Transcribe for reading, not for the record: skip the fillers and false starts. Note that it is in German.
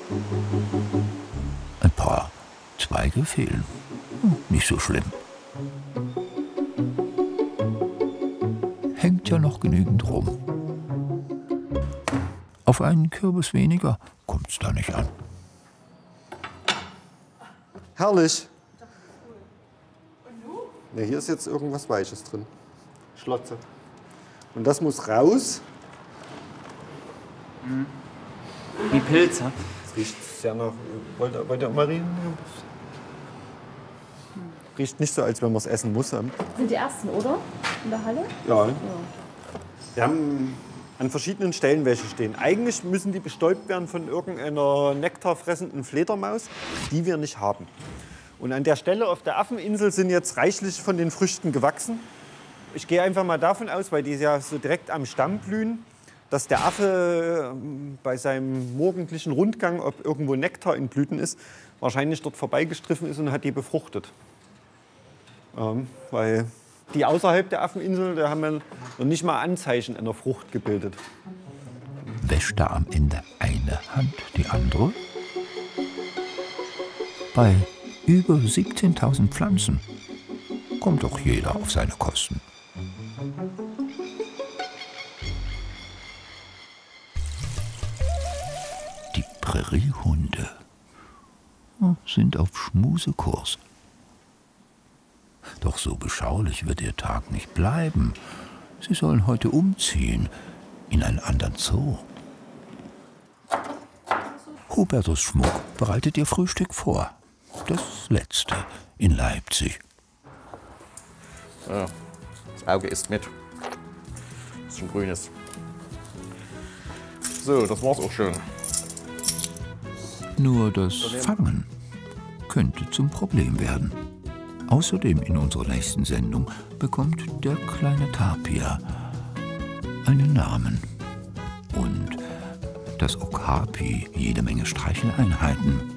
Ein paar Zweige fehlen. Nicht so schlimm. Hängt ja noch genügend rum. Auf einen Kürbis weniger kommt's da nicht an. Herrlich. Ne, hier ist jetzt irgendwas Weiches drin. Schlotze. Und das muss raus. Wie Pilze. Das riecht sehr nach... Wollt ihr mal riechen? Riecht nicht so, als wenn man es essen muss. Sind die ersten, oder? In der Halle? Ja. Wir haben an verschiedenen Stellen welche stehen. Eigentlich müssen die bestäubt werden von irgendeiner nektarfressenden Fledermaus, die wir nicht haben. Und an der Stelle auf der Affeninsel sind jetzt reichlich von den Früchten gewachsen. Ich gehe einfach mal davon aus, weil die ja so direkt am Stamm blühen, dass der Affe bei seinem morgendlichen Rundgang, ob irgendwo Nektar in Blüten ist, wahrscheinlich dort vorbeigestriffen ist und hat die befruchtet. Weil die außerhalb der Affeninsel, da haben wir noch nicht mal Anzeichen einer Frucht gebildet. Wäscht da am Ende eine Hand die andere? Bei über 17.000 Pflanzen kommt doch jeder auf seine Kosten. Die Präriehunde sind auf Schmusekurs. Doch so beschaulich wird ihr Tag nicht bleiben. Sie sollen heute umziehen in einen anderen Zoo. Hubertus Schmuck bereitet ihr Frühstück vor. Das letzte in Leipzig. Ja, das Auge isst mit. Das ist schon grünes. So, das war's auch schon. Nur das Fangen könnte zum Problem werden. Außerdem in unserer nächsten Sendung bekommt der kleine Tapir einen Namen. Und das Okapi jede Menge Streicheleinheiten.